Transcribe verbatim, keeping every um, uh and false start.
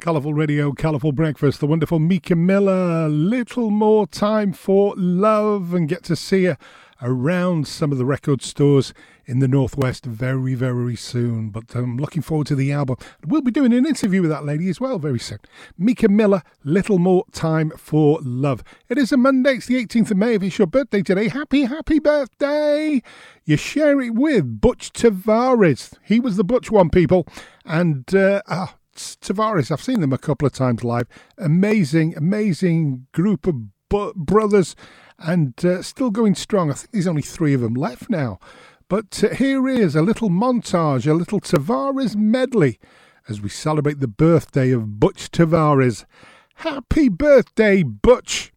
Colourful Radio, Colourful Breakfast, the wonderful Mika Miller. Little more time for love, and get to see her around some of the record stores in the Northwest very, very soon. But I'm looking forward to the album. We'll be doing an interview with that lady as well very soon. Mika Miller, Little More Time for Love. It is a Monday, it's the eighteenth of May. If it's your birthday today, happy, happy birthday. You share it with Butch Tavares. He was the Butch one, people. And, uh, ah, Tavares, I've seen them a couple of times live. Amazing, amazing group of bu- brothers, and uh, still going strong. I think there's only three of them left now. But uh, here is a little montage, a little Tavares medley as we celebrate the birthday of Butch Tavares. Happy birthday, Butch!